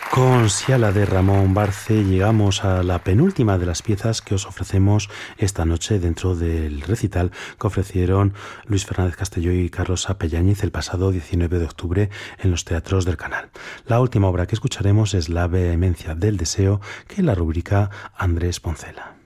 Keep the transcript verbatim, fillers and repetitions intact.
Con Siala de Ramón Barce llegamos a la penúltima de las piezas que os ofrecemos esta noche dentro del recital que ofrecieron Luis Fernández Castelló y Carlos Apelláñez el pasado diecinueve de octubre en los teatros del Canal. La última obra que escucharemos es La vehemencia del deseo, que la rubrica Andrés Poncela.